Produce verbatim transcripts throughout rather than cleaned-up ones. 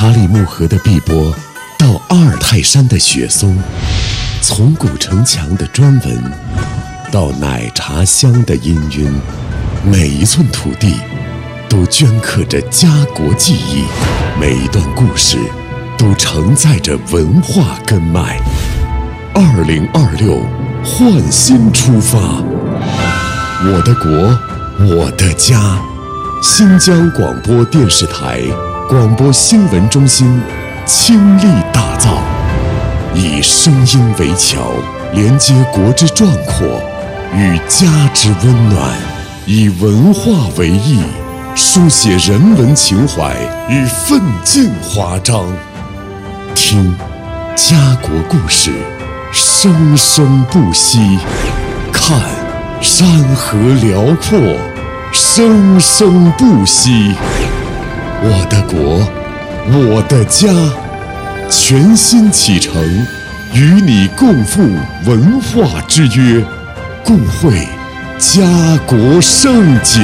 塔里木河的碧波到阿尔泰山的雪松，从古城墙的砖纹到奶茶香的氤氲，每一寸土地都镌刻着家国记忆，每一段故事都承载着文化根脉。二零二六，焕新出发，我的国，我的家。新疆广播电视台广播新闻中心倾力打造，以声音为桥，连接国之壮阔与家之温暖，以文化为翼，书写人文情怀与奋进华章。听家国故事，生生不息；看山河辽阔，生生不息。我的国，我的家，全新启程，与你共赴文化之约，共绘家国盛景。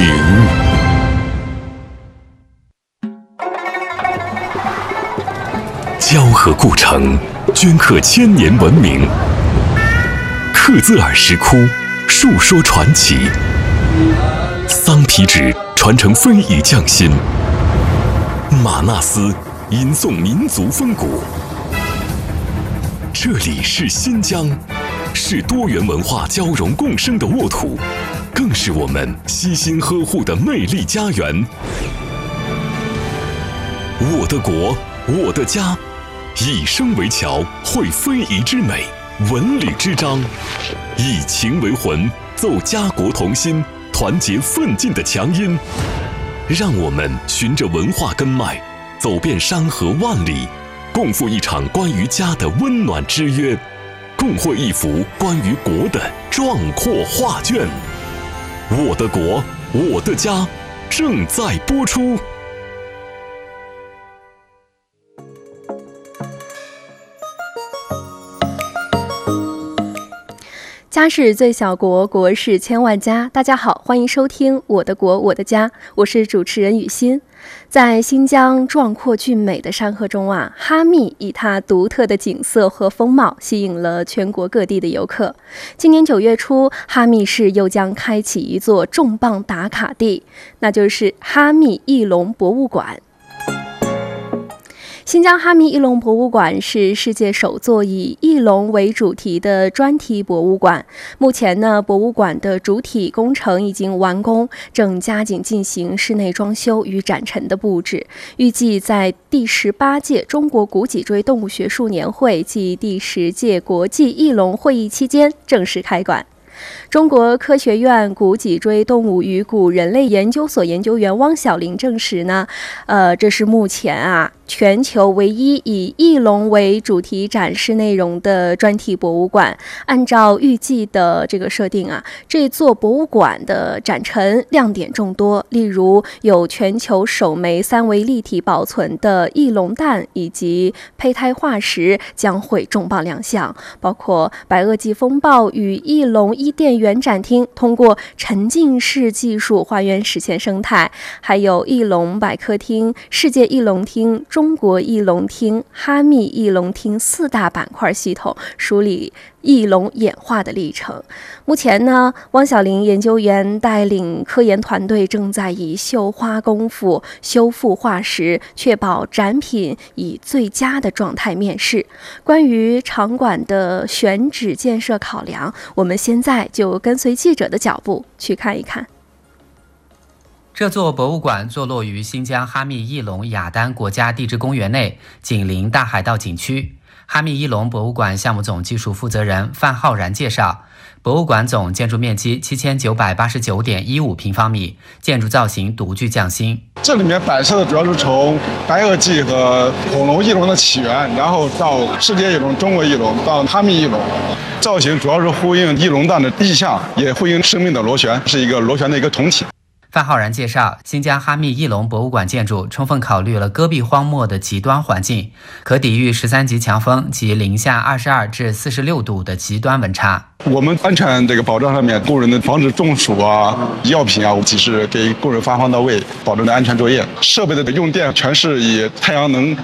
交河故城，镌刻千年文明；克孜尔石窟，述说传奇；桑皮纸传承非遗匠心；玛纳斯吟诵民族风骨。这里是新疆，是多元文化交融共生的沃土，更是我们悉心呵护的魅力家园。我的国，我的家，以声为桥，绘非遗之美，文旅之章；以情为魂，奏家国同心，团结奋进的强音。让我们循着文化根脉，走遍山河万里，共赴一场关于家的温暖之约，共绘一幅关于国的壮阔画卷。我的国，我的家，正在播出。 家是最小国，国是千万家。大家好，欢迎收听《我的国我的家》，我是主持人雨欣。在新疆壮阔俊美的山河中啊，哈密以它独特的景色和风貌吸引了全国各地的游客。今年九月初，哈密市又将开启一座重磅打卡地，那就是哈密翼龙博物馆。新疆哈密翼龙博物馆是世界首座以翼龙为主题的专题博物馆。目前呢，博物馆的主体工程已经完工，正加紧进行室内装修与展陈的布置。预计在第十八届中国古脊椎动物学术年会暨第十届国际翼龙会议期间正式开馆。中国科学院古脊椎动物与古人类研究所研究员汪小玲证实呢，呃，这是目前啊全球唯一以翼龙为主题展示内容的专题博物馆。按照预计的这个设定啊，这座博物馆的展陈亮点众多，例如有全球首枚三维立体保存的翼龙蛋以及胚胎化石将会重磅亮相，包括白垩纪风暴与翼龙伊甸园展厅通过沉浸式技术还原史前生态，还有翼龙百科厅、世界翼龙厅、中国翼龙厅、哈密翼龙厅四大板块系统梳理翼龙演化的历程。目前呢，汪小玲研究员带领科研团队正在以绣花功夫修复化石，确保展品以最佳的状态面世。关于场馆的选址建设考量，我们现在就跟随记者的脚步去看一看。 这座博物馆坐落于新疆哈密翼龙雅丹国家地质公园内，紧邻大海道景区。哈密翼龙博物馆项目总技术负责人范浩然介绍，博物馆总建筑面积七千九百八十九点一五平方米，建筑造型独具匠心。 这里面摆设的主要是从白垩纪和恐龙翼龙的起源，然后到世界翼龙、中国翼龙，到哈密翼龙。造型主要是呼应翼龙蛋的意象，也呼应生命的螺旋，是一个螺旋的一个同体。 范浩然介绍，新疆哈密翼龙博物馆建筑充分考虑了戈壁荒漠的极端环境，可抵御十三级强风及零下二十二至四十六度的极端温差。 我们安全这个保障上面，工人的防止中暑啊、药品啊，及时给工人发放到位，保证的安全作业。设备的用电全是以太阳能